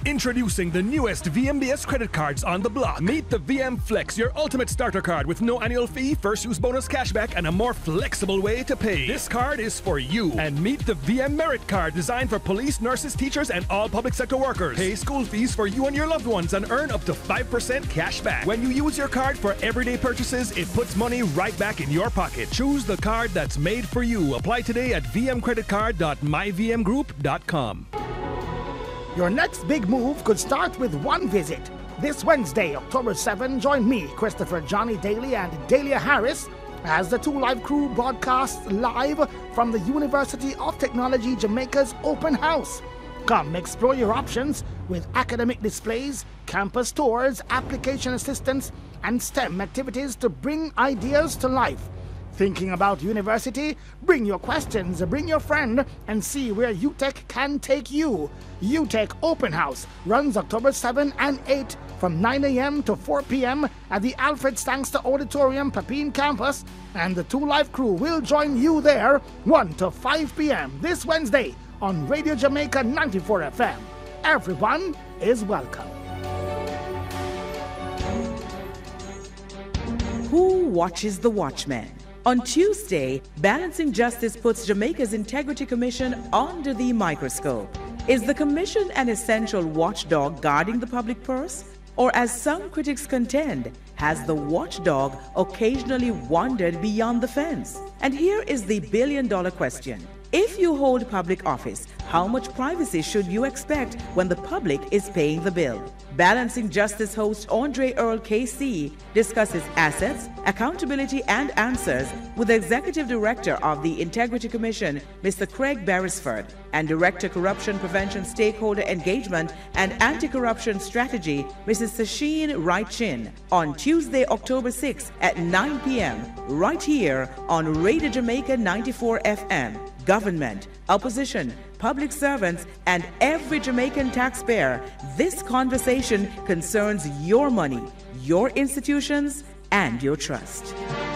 Introducing the newest VMBS credit cards on the block. Meet the VM Flex, your ultimate starter card with no annual fee, first use bonus cashback, and a more flexible way to pay. This card is for you. And meet the VM Merit card, designed for police, nurses, teachers, and all public sector workers. Pay school fees for you and your loved ones and earn up to 5% cash back. When you use your card for everyday purchases, it puts money right back in your pocket. Choose the card that's made for you. Apply today at vmcreditcard.myvmgroup.com. Your next big move could start with one visit. This Wednesday, October 7, join me, Christopher Johnny Daly, and Dahlia Harris as the 2 Live crew broadcasts live from the University of Technology Jamaica's open house. Come explore your options with academic displays, campus tours, application assistance, and STEM activities to bring ideas to life. Thinking about university? Bring your questions, bring your friend, and see where UTech can take you. UTech Open House runs October 7 and 8 from 9 a.m. to 4 p.m. at the Alfred Stangster Auditorium, Papine campus, and the 2 Live crew will join you there 1 to 5 p.m. this Wednesday on Radio Jamaica 94 FM. Everyone is welcome. Who watches the Watchmen? On Tuesday, Balancing Justice puts Jamaica's Integrity Commission under the microscope. Is the commission an essential watchdog guarding the public purse? Or, as some critics contend, has the watchdog occasionally wandered beyond the fence? And here is the billion-dollar question. If you hold public office, how much privacy should you expect when the public is paying the bill? Balancing Justice host Andre Earl KC discusses assets, accountability, and answers with Executive Director of the Integrity Commission, Mr. Craig Beresford, and Director Corruption Prevention Stakeholder Engagement and Anti-Corruption Strategy, Mrs. Sasheen Wright-Chin, on Tuesday, October 6 at 9 p.m. right here on Radio Jamaica 94 FM. Government, opposition, public servants, and every Jamaican taxpayer, this conversation concerns your money, your institutions, and your trust.